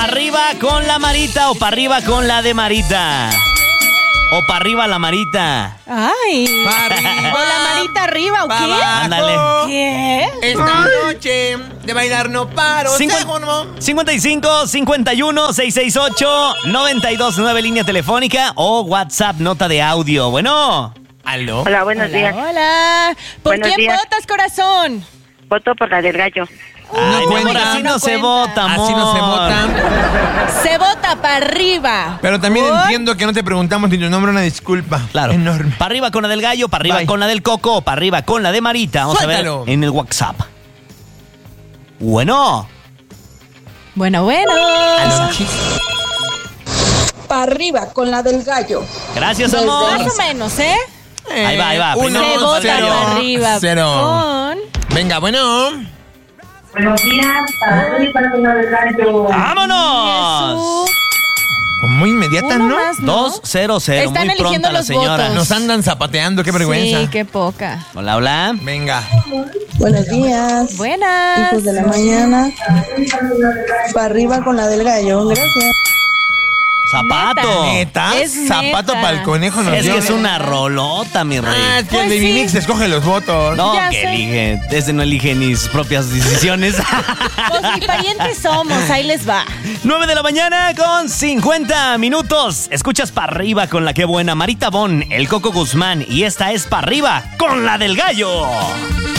¿Para arriba con la Marita o para arriba con la de Marita? ¿O para arriba la Marita? Ay. Pa' arriba, ¿O la Marita arriba o pa' qué? abajo. Ándale. ¿Qué? Esta noche de bailar no paro. 55 51 668 929 línea telefónica o WhatsApp nota de audio. Bueno. ¿Aló? Hola, buenos días. Hola. ¿Por Buenos quién días. votas, corazón? Voto por la del gallo. Ay, mi amor, cuenta. así no No se cuenta. vota, amor. Así no se vota. Se vota para arriba. Pero también ¿Por? entiendo que no te preguntamos ni tu nombre, una disculpa. Claro. Enorme. Para arriba con la del gallo, para arriba Bye. con la del coco o para arriba con la de Marita. Vamos Suéltalo. a ver en el WhatsApp. Bueno. Bueno. Para arriba con la del gallo. Gracias, Desde amor. Más o menos, ¿eh? Ahí va. Uno, Se vota cero, para arriba. cero. Con... Venga, bueno. Buenos días, para la del gallo. ¡Vámonos! Jesús. Muy inmediata, Uno ¿no? más, ¿no? 2-0-0. Están Muy eligiendo pronta la los señora. votos. Nos andan zapateando, qué vergüenza. Sí, qué poca. Hola, hola. Venga. Buenos días. Buenas. Hijos de la mañana. Para arriba con la del gallo. Gracias. Zapato. ¿Neta? Es Zapato neta. para el conejo nos Es dio. que es una rolota, mi rey. Ah, es que el Pues Baby sí. Mix escoge los votos. No, Ya que sé. elige. Desde no elige ni sus propias decisiones. Pues ni parientes somos, ahí les va. 9 de la mañana con 50 minutos. Escuchas para arriba con la que buena Marita Bon, el Coco Guzmán. Y esta es para arriba con la del gallo.